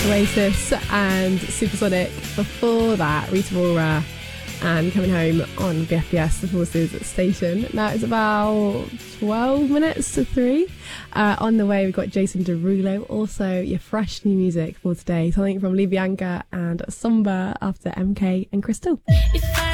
Oasis and Supersonic. Before that, Rita Ora and Coming Home on BFBS, the Forces station. Now it's about 12 minutes to 3. On the way, we've got Jason Derulo. Also, your fresh new music for today. Something from Lee Bianca and Somber after MK and Crystal.